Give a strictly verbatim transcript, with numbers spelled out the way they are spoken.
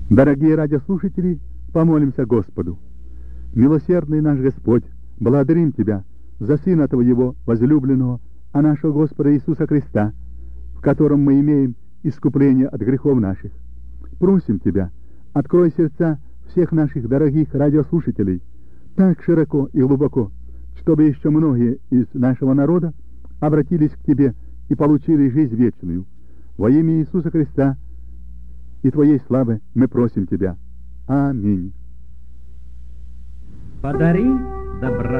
Дорогие радиослушатели, помолимся Господу. Милосердный наш Господь, благодарим Тебя за Сына Твоего возлюбленного, а нашего Господа Иисуса Христа, в котором мы имеем искупление от грехов наших. Просим Тебя, открой сердца всех наших дорогих радиослушателей так широко и глубоко, чтобы еще многие из нашего народа обратились к Тебе и получили жизнь вечную. Во имя Иисуса Христа и Твоей славы мы просим Тебя. Аминь. Подари добра.